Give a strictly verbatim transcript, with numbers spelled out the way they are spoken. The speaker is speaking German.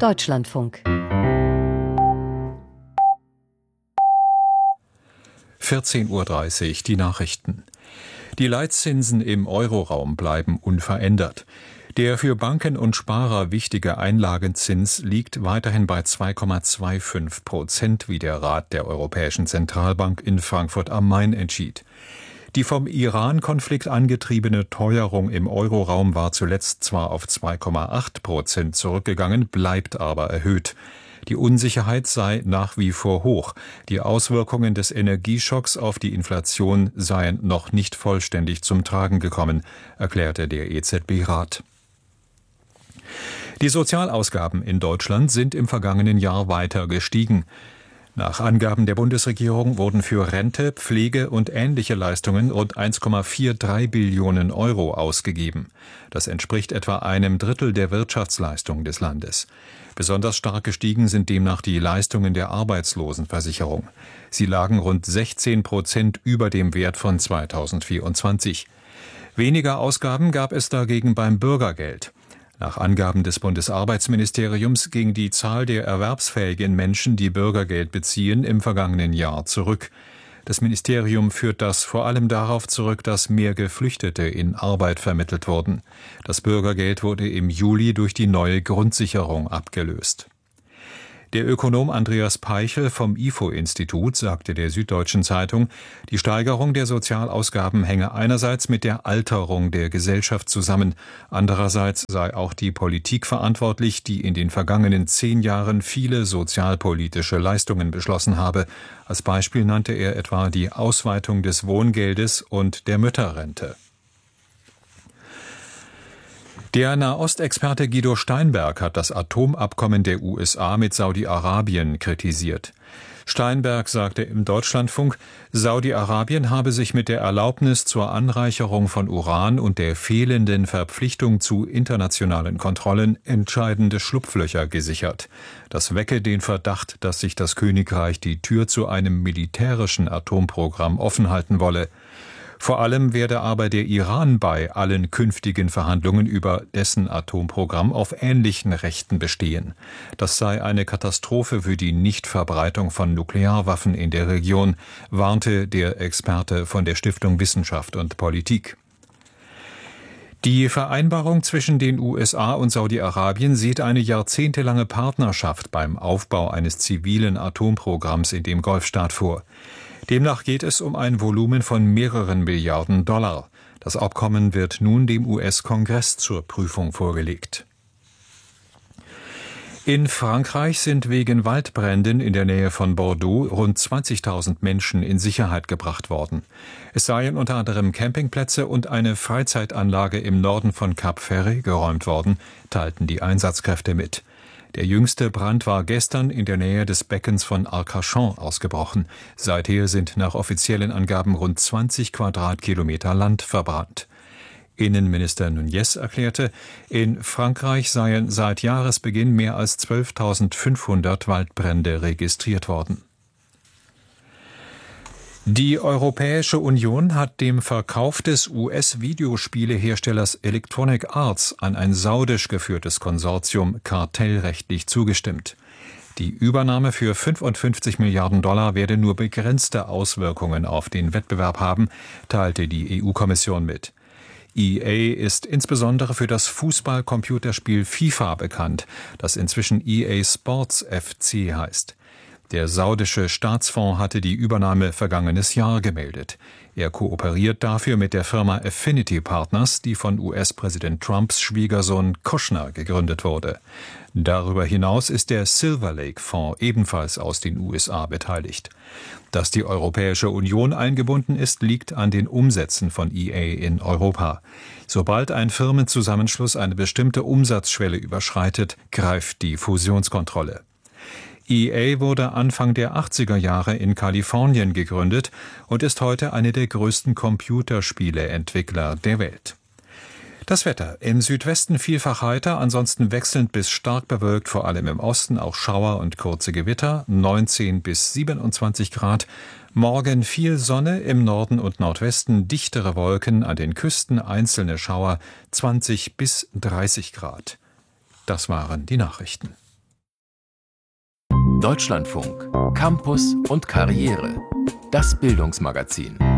Deutschlandfunk. vierzehn Uhr dreißig, die Nachrichten. Die Leitzinsen im Euroraum bleiben unverändert. Der für Banken und Sparer wichtige Einlagenzins liegt weiterhin bei zwei Komma fünfundzwanzig Prozent, wie der Rat der Europäischen Zentralbank in Frankfurt am Main entschied. Die vom Iran-Konflikt angetriebene Teuerung im Euroraum war zuletzt zwar auf zwei Komma acht Prozent zurückgegangen, bleibt aber erhöht. Die Unsicherheit sei nach wie vor hoch. Die Auswirkungen des Energieschocks auf die Inflation seien noch nicht vollständig zum Tragen gekommen, erklärte der E Z B-Rat. Die Sozialausgaben in Deutschland sind im vergangenen Jahr weiter gestiegen. Nach Angaben der Bundesregierung wurden für Rente, Pflege und ähnliche Leistungen rund eins Komma dreiundvierzig Billionen Euro ausgegeben. Das entspricht etwa einem Drittel der Wirtschaftsleistung des Landes. Besonders stark gestiegen sind demnach die Leistungen der Arbeitslosenversicherung. Sie lagen rund sechzehn Prozent über dem Wert von zweitausendvierundzwanzig. Weniger Ausgaben gab es dagegen beim Bürgergeld. Nach Angaben des Bundesarbeitsministeriums ging die Zahl der erwerbsfähigen Menschen, die Bürgergeld beziehen, im vergangenen Jahr zurück. Das Ministerium führt das vor allem darauf zurück, dass mehr Geflüchtete in Arbeit vermittelt wurden. Das Bürgergeld wurde im Juli durch die neue Grundsicherung abgelöst. Der Ökonom Andreas Peichel vom I F O-Institut sagte der Süddeutschen Zeitung, die Steigerung der Sozialausgaben hänge einerseits mit der Alterung der Gesellschaft zusammen, andererseits sei auch die Politik verantwortlich, die in den vergangenen zehn Jahren viele sozialpolitische Leistungen beschlossen habe. Als Beispiel nannte er etwa die Ausweitung des Wohngeldes und der Mütterrente. Der Nahostexperte Guido Steinberg hat das Atomabkommen der U S A mit Saudi-Arabien kritisiert. Steinberg sagte im Deutschlandfunk, Saudi-Arabien habe sich mit der Erlaubnis zur Anreicherung von Uran und der fehlenden Verpflichtung zu internationalen Kontrollen entscheidende Schlupflöcher gesichert. Das wecke den Verdacht, dass sich das Königreich die Tür zu einem militärischen Atomprogramm offen halten wolle. Vor allem werde aber der Iran bei allen künftigen Verhandlungen über dessen Atomprogramm auf ähnlichen Rechten bestehen. Das sei eine Katastrophe für die Nichtverbreitung von Nuklearwaffen in der Region, warnte der Experte von der Stiftung Wissenschaft und Politik. Die Vereinbarung zwischen den U S A und Saudi-Arabien sieht eine jahrzehntelange Partnerschaft beim Aufbau eines zivilen Atomprogramms in dem Golfstaat vor. Demnach geht es um ein Volumen von mehreren Milliarden Dollar. Das Abkommen wird nun dem U S-Kongress zur Prüfung vorgelegt. In Frankreich sind wegen Waldbränden in der Nähe von Bordeaux rund zwanzigtausend Menschen in Sicherheit gebracht worden. Es seien unter anderem Campingplätze und eine Freizeitanlage im Norden von Cap Ferret geräumt worden, teilten die Einsatzkräfte mit. Der jüngste Brand war gestern in der Nähe des Beckens von Arcachon ausgebrochen. Seither sind nach offiziellen Angaben rund zwanzig Quadratkilometer Land verbrannt. Innenminister Nunez erklärte, in Frankreich seien seit Jahresbeginn mehr als zwölftausendfünfhundert Waldbrände registriert worden. Die Europäische Union hat dem Verkauf des U S-Videospieleherstellers Electronic Arts an ein saudisch geführtes Konsortium kartellrechtlich zugestimmt. Die Übernahme für fünfundfünfzig Milliarden Dollar werde nur begrenzte Auswirkungen auf den Wettbewerb haben, teilte die E U-Kommission mit. E A ist insbesondere für das Fußball-Computerspiel FIFA bekannt, das inzwischen E A Sports F C heißt. Der saudische Staatsfonds hatte die Übernahme vergangenes Jahr gemeldet. Er kooperiert dafür mit der Firma Affinity Partners, die von U S-Präsident Trumps Schwiegersohn Kushner gegründet wurde. Darüber hinaus ist der Silver Lake Fonds ebenfalls aus den U S A beteiligt. Dass die Europäische Union eingebunden ist, liegt an den Umsätzen von E A in Europa. Sobald ein Firmenzusammenschluss eine bestimmte Umsatzschwelle überschreitet, greift die Fusionskontrolle. E A wurde Anfang der achtziger Jahre in Kalifornien gegründet und ist heute eine der größten Computerspieleentwickler der Welt. Das Wetter: Im Südwesten vielfach heiter, ansonsten wechselnd bis stark bewölkt, vor allem im Osten auch Schauer und kurze Gewitter, neunzehn bis siebenundzwanzig Grad. Morgen viel Sonne, im Norden und Nordwesten dichtere Wolken, an den Küsten einzelne Schauer, zwanzig bis dreißig Grad. Das waren die Nachrichten. Deutschlandfunk, Campus und Karriere. Das Bildungsmagazin.